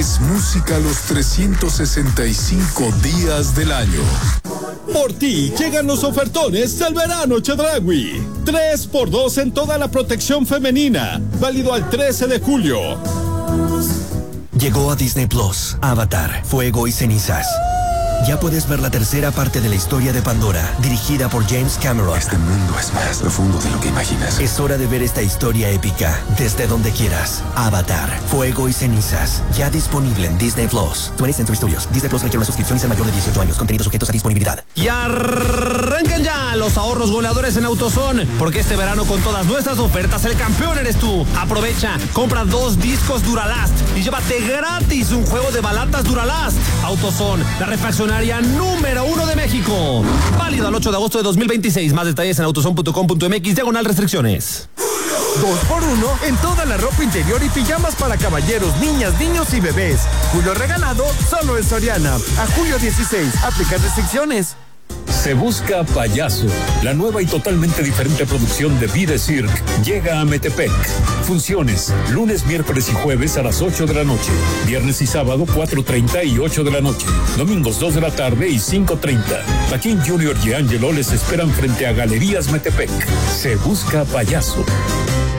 es música los 365 días del año. Por ti llegan los ofertones del verano Chedraui. 3x2 en toda la protección femenina. Válido al 13 de julio. Llegó a Disney Plus, Avatar, Fuego y Cenizas. Ya puedes ver la tercera parte de la historia de Pandora, dirigida por James Cameron. Este mundo es más profundo de lo que imaginas. Es hora de ver esta historia épica, desde donde quieras. Avatar, Fuego y Cenizas, ya disponible en Disney Plus. 20th Century Studios. Disney Plus requiere una suscripción y ser mayor de 18 años. Contenidos sujetos a disponibilidad. Y arrancan ya los ahorros goleadores en AutoZone, porque este verano con todas nuestras ofertas el campeón eres tú. Aprovecha, compra 2 discos Duralast y llévate gratis un juego de balatas Duralast. AutoZone, la refaccionaria número 1 de México. Válido al 8 de agosto de 2026. Más detalles en autozone.com.mx/restricciones. 2x1 en toda la ropa interior y pijamas para caballeros, niñas, niños y bebés. Julio regalado solo en Soriana. A julio 16. Aplican restricciones. Se busca Payaso, la nueva y totalmente diferente producción de Vida Cirque, llega a Metepec. Funciones, lunes, miércoles y jueves a las 8 de la noche, viernes y sábado 4:30 y 8 de la noche, domingos 2 de la tarde y 5:30. Joaquín Junior y Angelo les esperan frente a Galerías Metepec. Se busca Payaso.